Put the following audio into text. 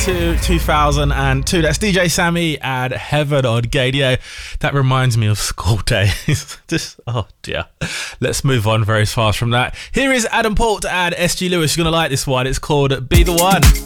to 2002. That's DJ Sammy and Heaven on Gadio. That reminds me of school days. Just, oh dear. Let's move on very fast from that. Here is Adam Port and SG Lewis. You're going to like this one. It's called Be The One.